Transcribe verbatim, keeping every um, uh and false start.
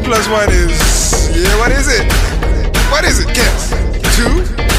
plus one is, yeah, what is it? What is it? Guess. Two?